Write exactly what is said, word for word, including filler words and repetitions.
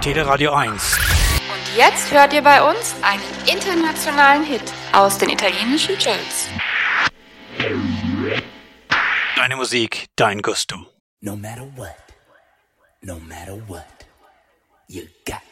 Teleradio eins. Und jetzt hört ihr bei uns einen internationalen Hit aus den italienischen Charts. Deine Musik, dein Gusto. No matter what, no matter what, you got